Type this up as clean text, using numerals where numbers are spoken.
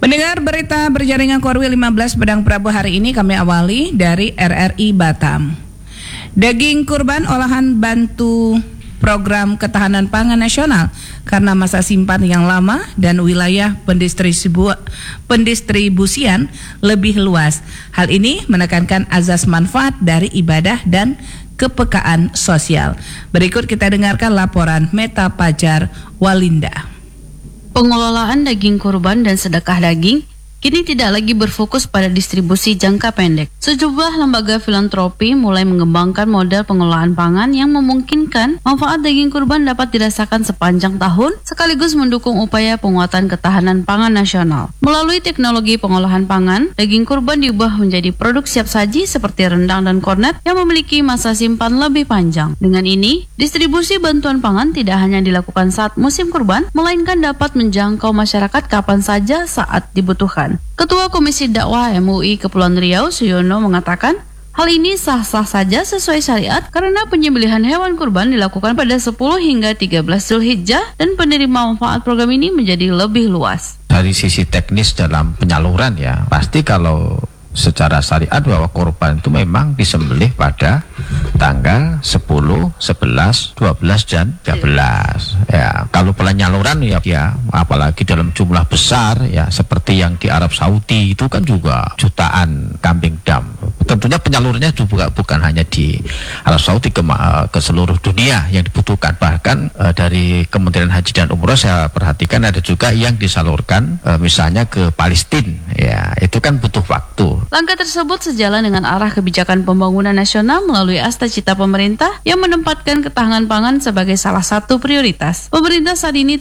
Pendengar berita berjaringan Korwil 15 Padang Prabu hari ini kami awali dari RRI Batam. Daging kurban olahan bantu program ketahanan pangan nasional karena masa simpan yang lama dan wilayah pendistribusian lebih luas. Hal ini menekankan azas manfaat dari ibadah dan kepekaan sosial. Berikut kita dengarkan laporan Meta Pajar Walinda. Pengelolaan daging kurban dan sedekah daging kini tidak lagi berfokus pada distribusi jangka pendek. Sejumlah lembaga filantropi mulai mengembangkan model pengelolaan pangan yang memungkinkan manfaat daging kurban dapat dirasakan sepanjang tahun, sekaligus mendukung upaya penguatan ketahanan pangan nasional. Melalui teknologi pengolahan pangan, daging kurban diubah menjadi produk siap saji seperti rendang dan kornet yang memiliki masa simpan lebih panjang. Dengan ini, distribusi bantuan pangan tidak hanya dilakukan saat musim kurban, melainkan dapat menjangkau masyarakat kapan saja saat dibutuhkan. Ketua Komisi Dakwah MUI Kepulauan Riau, Suyono, mengatakan hal ini sah-sah saja sesuai syariat karena penyembelihan hewan kurban dilakukan pada 10 hingga 13 Zulhijjah dan penerima manfaat program ini menjadi lebih luas. Dari sisi teknis dalam penyaluran ya, pasti kalau secara syariat bahwa korban itu memang disembelih pada tanggal 10, 11, 12, dan 13. Ya, kalau penyaluran ya apalagi dalam jumlah besar ya seperti yang di Arab Saudi itu kan juga jutaan kambing dam. Tentunya penyalurannya juga bukan hanya di Arab Saudi ke seluruh dunia yang dibutuhkan. Bahkan dari Kementerian Haji dan Umroh saya perhatikan ada juga yang disalurkan misalnya ke Palestina. Ya, itu kan butuh waktu. Langkah tersebut sejalan dengan arah kebijakan pembangunan nasional melalui Asta Cita pemerintah yang menempatkan ketahanan pangan sebagai salah satu prioritas. Pemerintah saat ini